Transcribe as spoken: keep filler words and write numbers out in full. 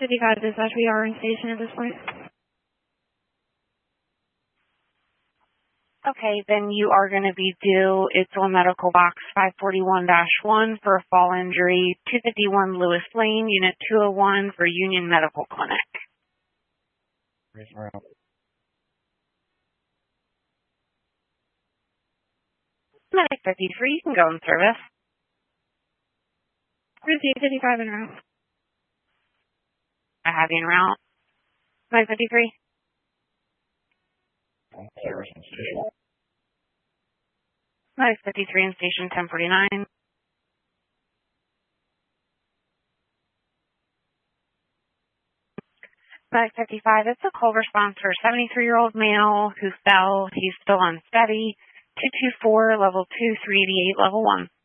fifty-five dispatch, we are in station at this point. Okay, then you are going to be due. It's on medical box five forty-one dash one for a fall injury, two fifty-one Lewis Lane, unit two oh one for Union Medical Clinic. Medic fifty-three, you can go in service. Receive fifty-five en route. I have you en route. Medic fifty-three. Service in station. Medic fifty-three in station ten forty-nine. Medic fifty-five, it's a call response for a seventy-three-year-old male who fell. He's still unsteady. two two four, level two, three eighty-eight, level one.